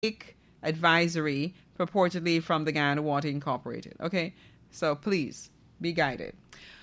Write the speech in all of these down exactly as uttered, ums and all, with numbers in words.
advisory purportedly from the Guyana Water Incorporated. Okay, so please be guided.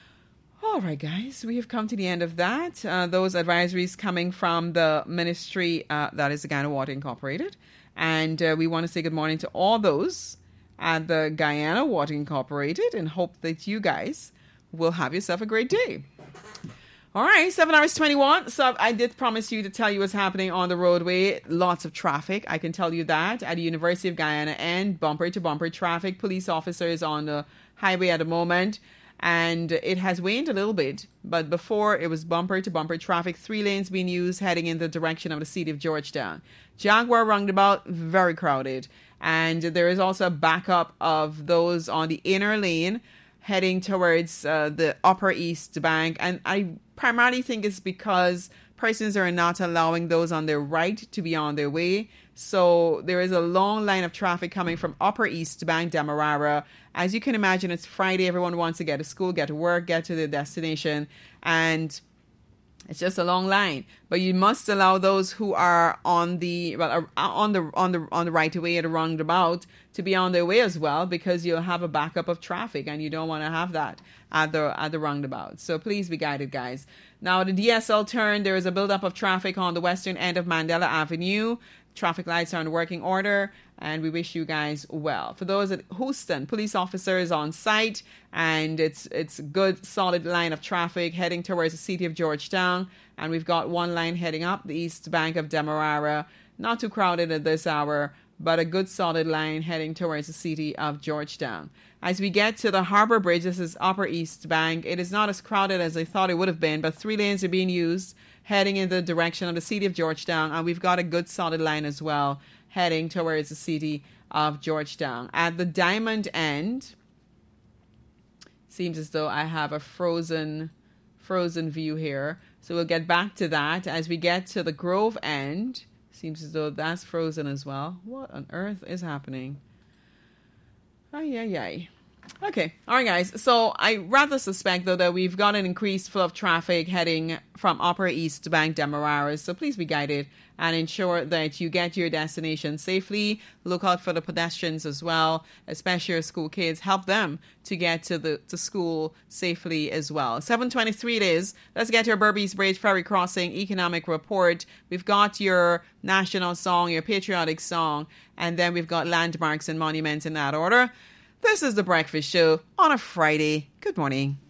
All right, guys, we have come to the end of that. Uh, those advisories coming from the ministry, uh, that is the Guyana Water Incorporated. And uh, we want to say good morning to all those at the Guyana Water Incorporated and hope that you guys will have yourself a great day. All right, seven hours twenty-one. So I did promise you to tell you what's happening on the roadway. Lots of traffic. I can tell you that at the University of Guyana and bumper to bumper traffic. Police officers on the highway at the moment. And it has waned a little bit, but before it was bumper to bumper traffic, three lanes being used heading in the direction of the city of Georgetown. Jaguar roundabout, very crowded. And there is also a backup of those on the inner lane heading towards uh, the Upper East Bank. And I primarily think it's because persons are not allowing those on their right to be on their way. So there is a long line of traffic coming from Upper East Bank, Demerara. As you can imagine, it's Friday. Everyone wants to get to school, get to work, get to their destination. And it's just a long line. But you must allow those who are on the well on the on the on the right of way at a roundabout to be on their way as well, because you'll have a backup of traffic and you don't want to have that at the at the roundabout. So please be guided, guys. Now, the D S L turn, there is a buildup of traffic on the western end of Mandela Avenue. Traffic lights are in working order, and we wish you guys well. For those at Houston, police officers on site, and it's it's a good, solid line of traffic heading towards the city of Georgetown. And we've got one line heading up the east bank of Demerara. Not too crowded at this hour, but a good, solid line heading towards the city of Georgetown. As we get to the Harbor Bridge, this is Upper East Bank. It is not as crowded as I thought it would have been, but three lanes are being used heading in the direction of the city of Georgetown. And we've got a good, solid line as well heading towards the city of Georgetown. At the Diamond end, seems as though I have a frozen, frozen view here. So we'll get back to that. As we get to the Grove end, seems as though that's frozen as well. What on earth is happening? Ay, ay, ay. Okay. All right, guys. So I rather suspect, though, that we've got an increased flow of traffic heading from Upper East Bank, Demerara. So please be guided and ensure that you get to your destination safely. Look out for the pedestrians as well, especially your school kids. Help them to get to the to school safely as well. seven twenty-three it is. Let's get your Berbice Bridge Ferry Crossing economic report. We've got your national song, your patriotic song, and then we've got landmarks and monuments in that order. This is The Breakfast Show on a Friday. Good morning.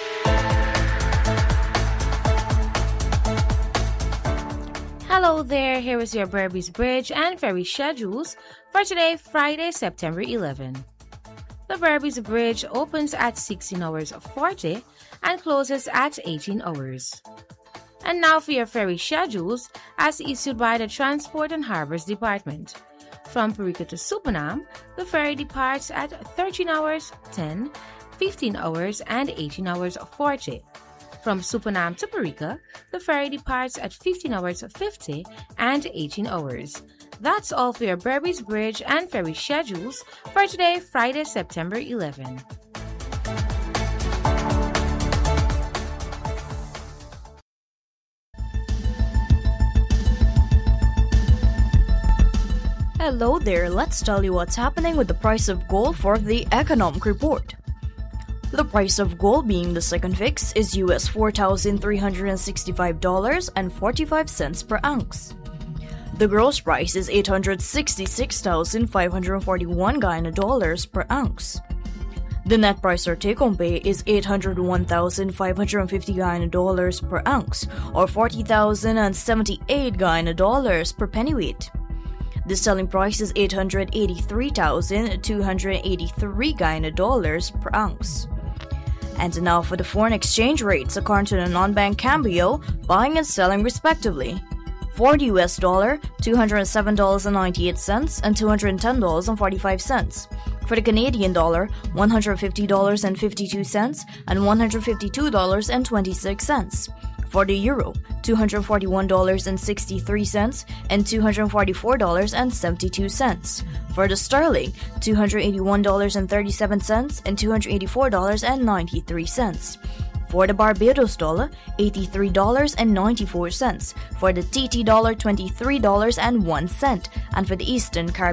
Hello there, here is your Berbice Bridge and Ferry schedules for today, Friday, September eleventh. The Berbice Bridge opens at sixteen hours forty and closes at eighteen hours. And now for your ferry schedules as issued by the Transport and Harbors Department. From Parika to Supanam, the ferry departs at thirteen hours, ten, fifteen hours, and eighteen hours forty. From Supanam to Parika, the ferry departs at fifteen hours fifty and eighteen hours. That's all for your Berbice Bridge and ferry schedules for today, Friday, September eleventh. Hello there, let's tell you what's happening with the price of gold for the economic report. The price of gold, being the second fix, is U S four thousand three hundred sixty-five dollars and forty-five cents per ounce. The gross price is eight hundred sixty-six thousand five hundred forty-one Guyana dollars per ounce. The net price or take-home pay is eight hundred one thousand five hundred fifty Guyana dollars per ounce, or forty thousand seventy-eight Guyana dollars per pennyweight. The selling price is eight hundred eighty-three thousand two hundred eighty-three Guyana dollars per ounce. And now for the foreign exchange rates according to the non-bank Cambio, buying and selling respectively. For the U S dollar, two hundred seven dollars and ninety-eight cents and two hundred ten dollars and forty-five cents. For the Canadian dollar, one hundred fifty dollars and fifty-two cents and one hundred fifty-two dollars and twenty-six cents. For the euro, two hundred forty-one dollars and sixty-three cents and two hundred forty-four dollars and seventy-two cents. For the sterling, two hundred eighty-one dollars and thirty-seven cents and two hundred eighty-four dollars and ninety-three cents. For the Barbados dollar, eighty-three dollars and ninety-four cents. For the T T dollar, twenty-three dollars and one cent. And for the Eastern Caribbean